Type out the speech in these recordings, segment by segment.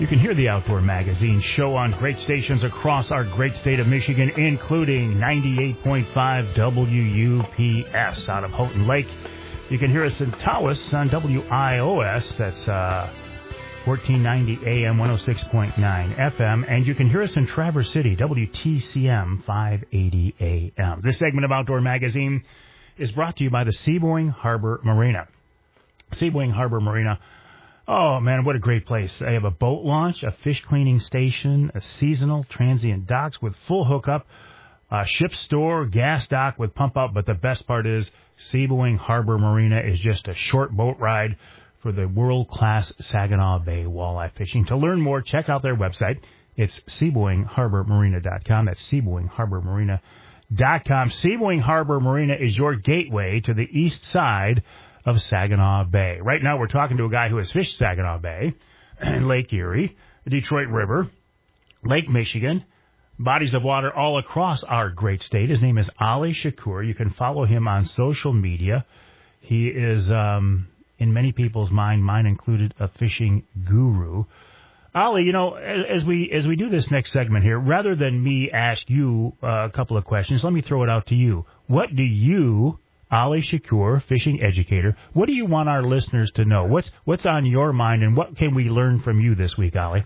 You can hear the Outdoor Magazine show on great stations across our great state of Michigan, including 98.5 WUPS out of Houghton Lake. You can hear us in Tawas on WIOS, that's 1490 AM, 106.9 FM, and you can hear us in Traverse City, WTCM 580 AM. This segment of Outdoor Magazine is brought to you by the Seaboing Harbor Marina. Seaboing Harbor Marina, oh man, what a great place. They have a boat launch, a fish cleaning station, a seasonal transient docks with full hookup, a ship store, gas dock with pump out, but the best part is Seaboing Harbor Marina is just a short boat ride for the world-class Saginaw Bay walleye fishing. To learn more, check out their website. It's SeaboingHarborMarina.com. That's SeaboingHarborMarina.com. Seaboing Harbor Marina is your gateway to the east side of Saginaw Bay. Right now we're talking to a guy who has fished Saginaw Bay, Lake Erie, the Detroit River, Lake Michigan, bodies of water all across our great state. His name is Ali Shakur. You can follow him on social media. He is, in many people's mind, mine included, a fishing guru. Ali, you know, as we do this next segment here, rather than me ask you a couple of questions, let me throw it out to you. What do you, Ali Shakur, fishing educator, what do you want our listeners to know? What's on your mind, and what can we learn from you this week, Ali?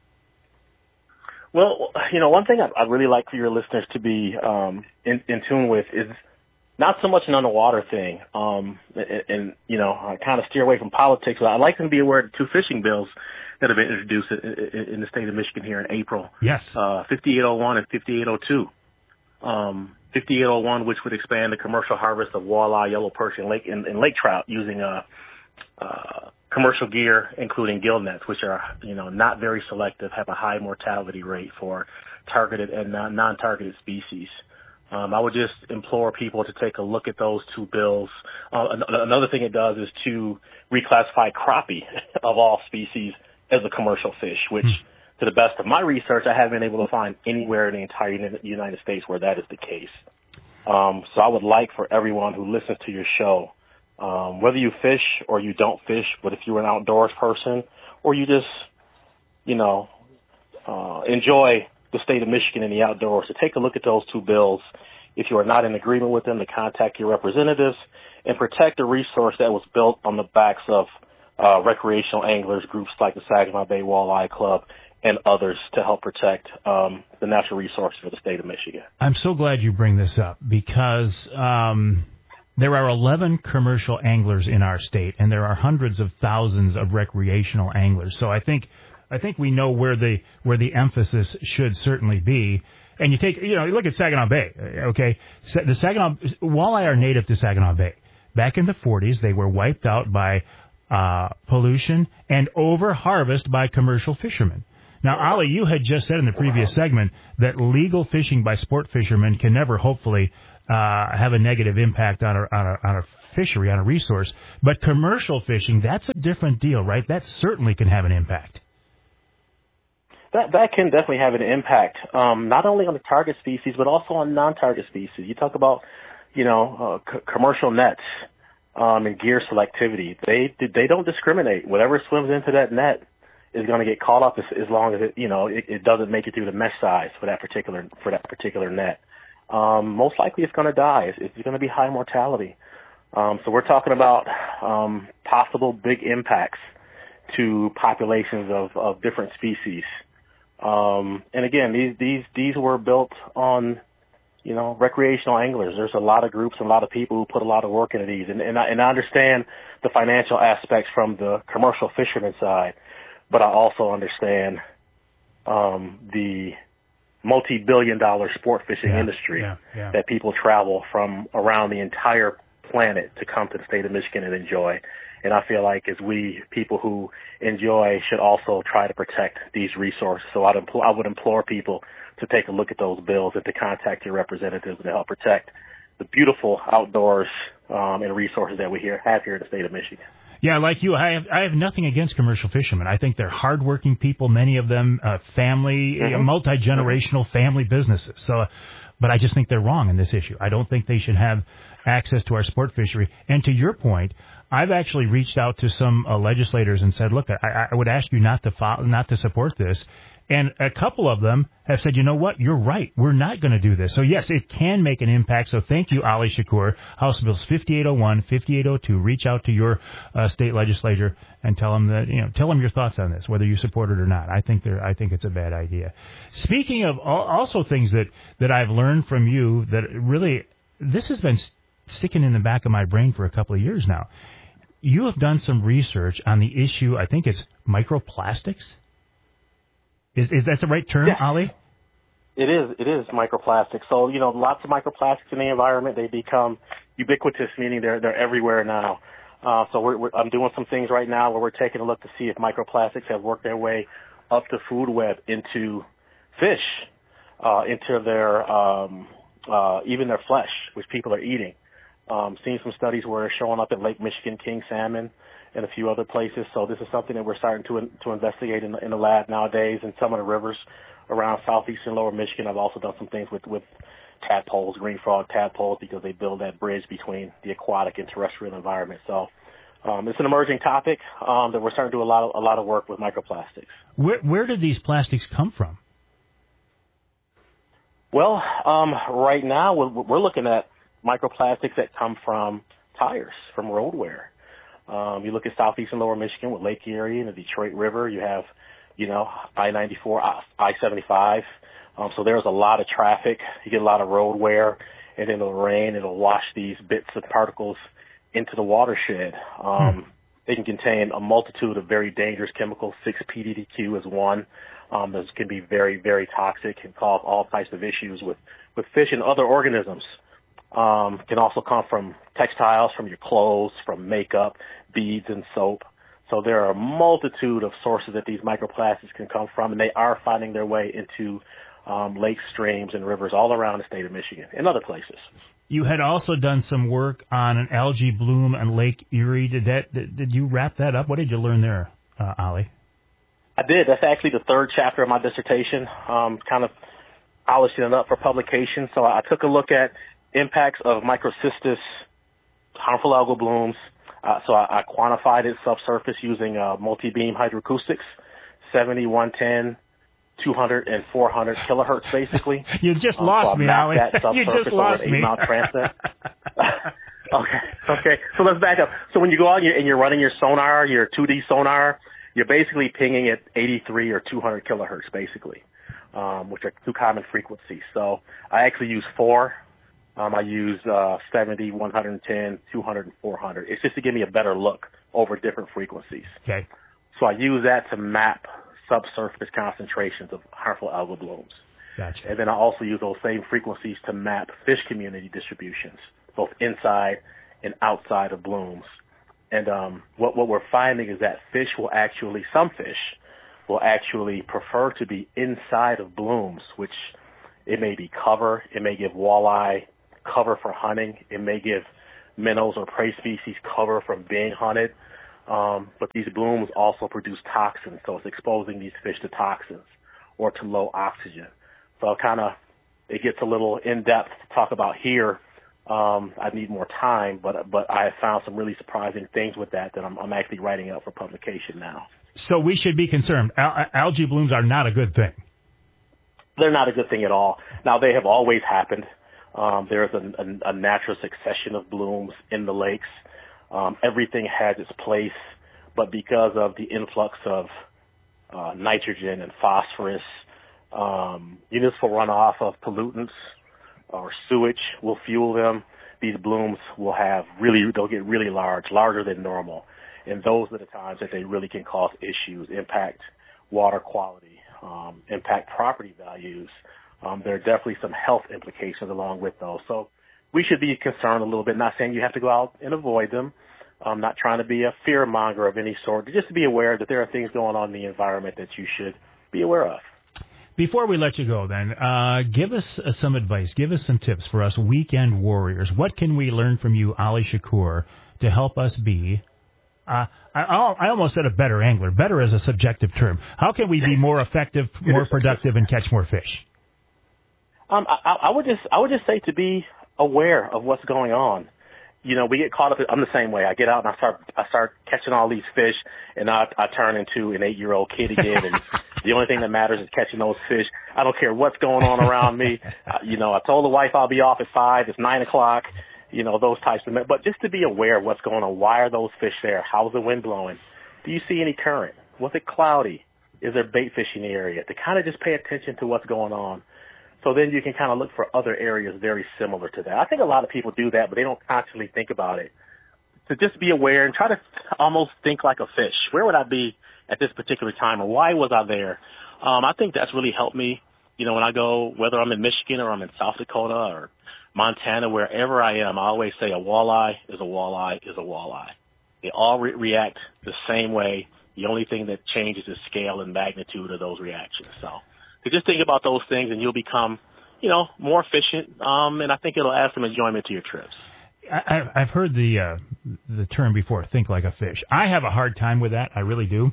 Well, you know, one thing I'd really like for your listeners to be in tune with is not so much an underwater thing. And you know, I kind of steer away from politics, but I'd like them to be aware of the two fishing bills that have been introduced in the state of Michigan here in April. Yes. 5801 and 5802. 5801, which would expand the commercial harvest of walleye, yellow perch, and lake trout using commercial gear, including gill nets, which are, you know, not very selective, have a high mortality rate for targeted and non-targeted species. I would just implore people to take a look at those two bills. Another thing it does is to reclassify crappie of all species as a commercial fish, which, to the best of my research, I haven't been able to find anywhere in the entire United States where that is the case. So I would like for everyone who listens to your show, whether you fish or you don't fish, but if you're an outdoors person or you just, you know, enjoy the state of Michigan and the outdoors, to take a look at those two bills. If you are not in agreement with them, to contact your representatives and protect a resource that was built on the backs of recreational anglers, groups like the Saginaw Bay Walleye Club, and others to help protect the natural resources for the state of Michigan. I'm so glad you bring this up because there are 11 commercial anglers in our state, and there are hundreds of thousands of recreational anglers. So I think we know where the emphasis should certainly be. And you look at Saginaw Bay, okay? The Saginaw walleye are native to Saginaw Bay. Back in the 40s, they were wiped out by pollution and over-harvest by commercial fishermen. Now, Ali, you had just said in the previous segment that legal fishing by sport fishermen can never, hopefully, have a negative impact on a fishery, on a resource. But commercial fishing, that's a different deal, right? That certainly can have an impact. That can definitely have an impact, not only on the target species, but also on non-target species. You talk about, commercial nets and gear selectivity. They don't discriminate. Whatever swims into that net is going to get caught up as long as it doesn't make it through the mesh size for that particular net. Most likely it's going to die. It's going to be high mortality. So we're talking about possible big impacts to populations of different species. And again, these were built on, recreational anglers. There's a lot of groups and a lot of people who put a lot of work into these. And I understand the financial aspects from the commercial fisherman side, but I also understand the multi-billion-dollar sport fishing industry that people travel from around the entire planet to come to the state of Michigan and enjoy. And I feel like as we, people who enjoy, should also try to protect these resources. So I would implore people to take a look at those bills and to contact your representatives to help protect the beautiful outdoors and resources that we have here in the state of Michigan. Yeah, like you, I have nothing against commercial fishermen. I think they're hardworking people, many of them family, multi-generational family businesses. So, but I just think they're wrong in this issue. I don't think they should have access to our sport fishery. And to your point, I've actually reached out to some legislators and said, look, I would ask you not to support this. And a couple of them have said, you know what, you're right. We're not going to do this. So, yes, it can make an impact. So thank you, Ali Shakur. House Bills 5801, 5802. Reach out to your state legislator and tell them your thoughts on this, whether you support it or not. I think it's a bad idea. Speaking of also things that I've learned from you that really, this has been sticking in the back of my brain for a couple of years now. You have done some research on the issue, I think it's microplastics. Is that the right term, Yeah. Ali? It is microplastics. So, lots of microplastics in the environment. They become ubiquitous, meaning they're everywhere now. So I'm doing some things right now where we're taking a look to see if microplastics have worked their way up the food web into fish, into their even their flesh, which people are eating. Seeing some studies where they're showing up at Lake Michigan king salmon and a few other places. So this is something that we're starting to investigate in the lab nowadays in some of the rivers around southeastern lower Michigan. I've also done some things with tadpoles, green frog tadpoles, because they build that bridge between the aquatic and terrestrial environment. So it's an emerging topic that we're starting to do a lot of work with microplastics. Where did these plastics come from? Well, right now we're looking at microplastics that come from tires, from road wear. You look at southeastern lower Michigan with Lake Erie and the Detroit River. You have, I-94, I-75. So there's a lot of traffic. You get a lot of road wear, and in the rain, it'll wash these bits of particles into the watershed. They can contain a multitude of very dangerous chemicals. 6-PDDQ is one. Those can be very, very toxic and cause all types of issues with fish and other organisms. Can also come from textiles, from your clothes, from makeup, beads, and soap. So there are a multitude of sources that these microplastics can come from, and they are finding their way into lakes, streams, and rivers all around the state of Michigan and other places. You had also done some work on an algae bloom on Lake Erie. Did you wrap that up? What did you learn there, Ali? I did. That's actually the third chapter of my dissertation, kind of polishing it up for publication. So I took a look at impacts of microcystis, harmful algal blooms. So I quantified its subsurface using multi-beam hydroacoustics, 70, 110, 200, and 400 kilohertz, basically. You just lost me, Ali. You just lost me. Okay. So let's back up. So when you go out and you're running your sonar, your 2D sonar, you're basically pinging at 83 or 200 kilohertz, basically, which are two common frequencies. So I actually use four. I use 70, 110, 200, and 400. It's just to give me a better look over different frequencies. Okay. So I use that to map subsurface concentrations of harmful algal blooms. Gotcha. And then I also use those same frequencies to map fish community distributions, both inside and outside of blooms. And what we're finding is that some fish will actually prefer to be inside of blooms, which it may be cover, it may give walleye cover for hunting, it may give minnows or prey species cover from being hunted. But these blooms also produce toxins, so it's exposing these fish to toxins or to low oxygen. So it gets a little in-depth to talk about here. I need more time, but I have found some really surprising things with that I'm actually writing up for publication now. So we should be concerned. Algae blooms are not a good thing. They're not a good thing at all. Now, they have always happened. There's a natural succession of blooms in the lakes. Everything has its place, but because of the influx of nitrogen and phosphorus, municipal runoff of pollutants or sewage will fuel them. These blooms they'll get really large, larger than normal. And those are the times that they really can cause issues, impact water quality, impact property values. There are definitely some health implications along with those. So we should be concerned a little bit, not saying you have to go out and avoid them. I'm not trying to be a fear monger of any sort, just to be aware that there are things going on in the environment that you should be aware of. Before we let you go, then, give us some advice, give us some tips for us weekend warriors. What can we learn from you, Ali Shakur, to help us be, I almost said a better angler. Better is a subjective term. How can we be more effective, more productive, and catch more fish? I would just say to be aware of what's going on. we get caught up. I'm the same way. I get out and I start catching all these fish, and I turn into an 8-year-old kid again. And the only thing that matters is catching those fish. I don't care what's going on around me. I told the wife I'll be off at 5. It's 9 o'clock. Those types of. But just to be aware of what's going on. Why are those fish there? How's the wind blowing? Do you see any current? Was it cloudy? Is there bait fish in the area? To kind of just pay attention to what's going on. So then you can kind of look for other areas very similar to that. I think a lot of people do that, but they don't consciously think about it. To just be aware and try to almost think like a fish. Where would I be at this particular time, or why was I there? I think that's really helped me. When I go, whether I'm in Michigan or I'm in South Dakota or Montana, wherever I am, I always say a walleye is a walleye is a walleye. They all react the same way. The only thing that changes is scale and magnitude of those reactions. So just think about those things, and you'll become, more efficient, and I think it'll add some enjoyment to your trips. I've heard the term before, think like a fish. I have a hard time with that. I really do.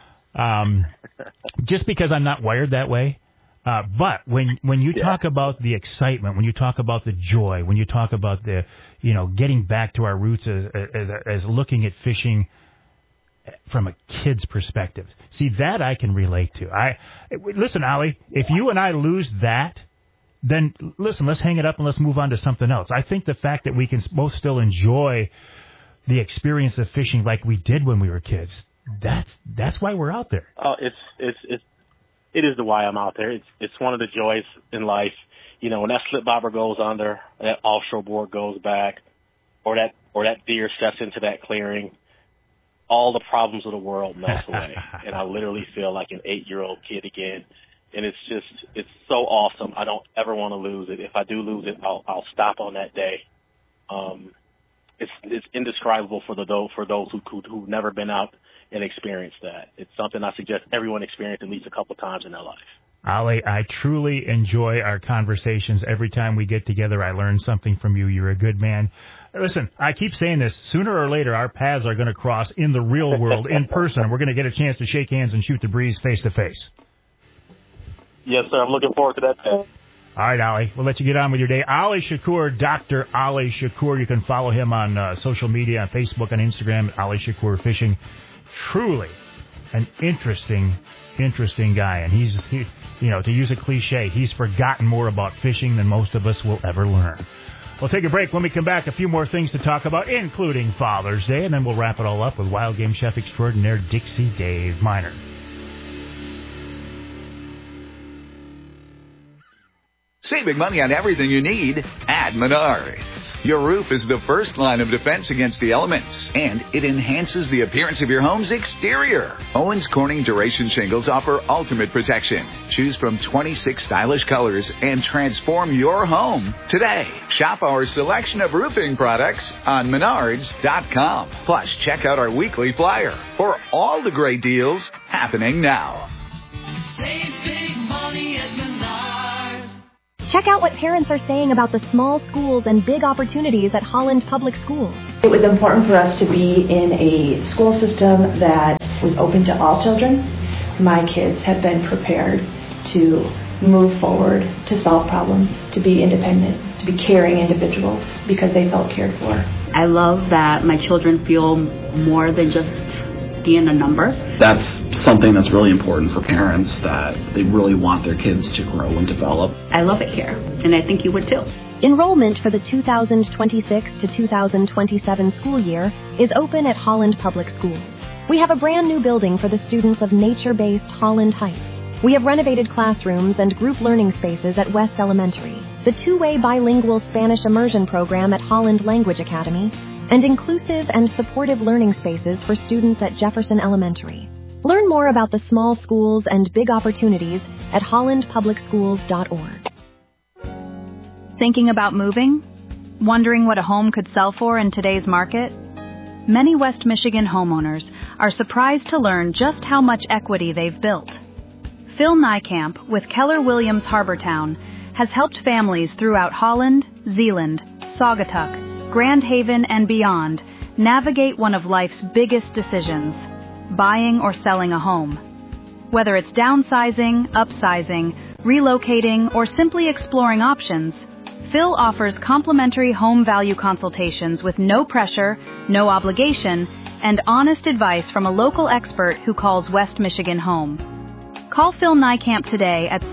Just because I'm not wired that way. But when you talk about the excitement, when you talk about the joy, when you talk about the, getting back to our roots as looking at fishing from a kid's perspective. See, that I can relate to. Listen, Ollie, if you and I lose that, then listen, let's hang it up and let's move on to something else. I think the fact that we can both still enjoy the experience of fishing like we did when we were kids, that's why we're out there. Oh, it is the why I'm out there. It's one of the joys in life. When that slip bobber goes under, that offshore board goes back, or that deer steps into that clearing, all the problems of the world melt away. And I literally feel like an 8-year-old kid again. And it's so awesome. I don't ever want to lose it. If I do lose it, I'll stop on that day. It's indescribable for those who've never been out and experienced that. It's something I suggest everyone experience at least a couple times in their life. Ollie, I truly enjoy our conversations. Every time we get together, I learn something from you. You're a good man. Listen, I keep saying this. Sooner or later, our paths are going to cross in the real world, in person, and we're going to get a chance to shake hands and shoot the breeze face to face. Yes, sir. I'm looking forward to that day. All right, Ollie. We'll let you get on with your day. Ollie Shakur, Dr. Ollie Shakur. You can follow him on social media, on Facebook, on Instagram, at Ollie Shakur Fishing. Truly an interesting guy. And he's to use a cliche, he's forgotten more about fishing than most of us will ever learn. We'll take a break. When we come back, a few more things to talk about, including Father's Day, and then we'll wrap it all up with wild game chef extraordinaire Dixie Dave Miner. Saving money on everything you need at Menards. Your roof is the first line of defense against the elements, and it enhances the appearance of your home's exterior. Owens Corning Duration Shingles offer ultimate protection. Choose from 26 stylish colors and transform your home today. Shop our selection of roofing products on Menards.com. Plus, check out our weekly flyer for all the great deals happening now. Save big money at Menards. Check out what parents are saying about the small schools and big opportunities at Holland Public Schools. It was important for us to be in a school system that was open to all children. My kids have been prepared to move forward, to solve problems, to be independent, to be caring individuals because they felt cared for. I love that my children feel more than just being a number. That's something that's really important for parents, that they really want their kids to grow and develop. I love it here, and I think you would too. Enrollment for the 2026 to 2027 school year is open at Holland Public Schools. We have a brand new building for the students of nature-based Holland Heights. We have renovated classrooms and group learning spaces at West Elementary, the two-way bilingual Spanish immersion program at Holland Language Academy, and inclusive and supportive learning spaces for students at Jefferson Elementary. Learn more about the small schools and big opportunities at hollandpublicschools.org. Thinking about moving? Wondering what a home could sell for in today's market? Many West Michigan homeowners are surprised to learn just how much equity they've built. Phil Niekamp with Keller Williams Harbortown has helped families throughout Holland, Zeeland, Saugatuck, Grand Haven, and beyond navigate one of life's biggest decisions, buying or selling a home. Whether it's downsizing, upsizing, relocating, or simply exploring options, Phil offers complimentary home value consultations with no pressure, no obligation, and honest advice from a local expert who calls West Michigan home. Call Phil Niekamp today at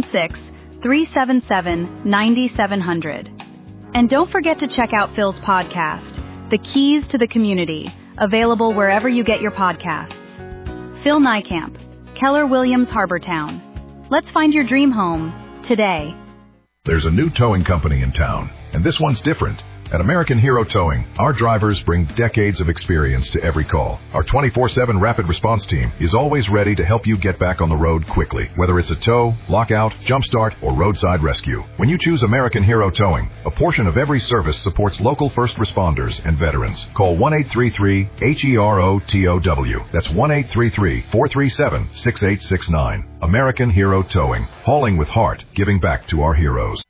616-377-9700. And don't forget to check out Phil's podcast, The Keys to the Community, available wherever you get your podcasts. Phil Niekamp, Keller Williams Harbortown. Let's find your dream home today. There's a new towing company in town, and this one's different. At American Hero Towing, our drivers bring decades of experience to every call. Our 24/7 rapid response team is always ready to help you get back on the road quickly, whether it's a tow, lockout, jumpstart, or roadside rescue. When you choose American Hero Towing, a portion of every service supports local first responders and veterans. Call 1-833-HEROTOW. That's 1-833-437-6869. American Hero Towing, hauling with heart, giving back to our heroes.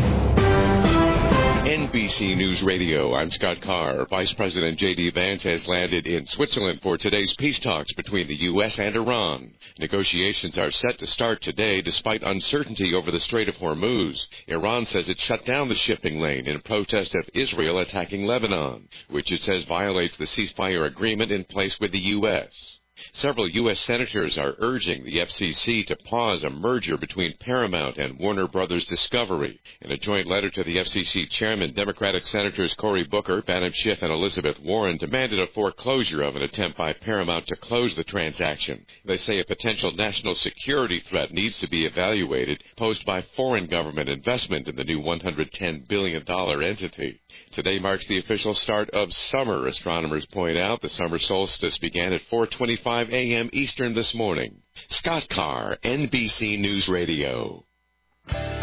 NBC News Radio, I'm Scott Carr. Vice President J.D. Vance has landed in Switzerland for today's peace talks between the U.S. and Iran. Negotiations are set to start today despite uncertainty over the Strait of Hormuz. Iran says it shut down the shipping lane in protest of Israel attacking Lebanon, which it says violates the ceasefire agreement in place with the U.S. Several U.S. senators are urging the FCC to pause a merger between Paramount and Warner Brothers Discovery. In a joint letter to the FCC chairman, Democratic Senators Cory Booker, Adam Schiff, and Elizabeth Warren demanded a foreclosure of an attempt by Paramount to close the transaction. They say a potential national security threat needs to be evaluated, posed by foreign government investment in the new $110 billion entity. Today marks the official start of summer. Astronomers point out the summer solstice began at 4:25 a.m. Eastern this morning. Scott Carr, NBC News Radio.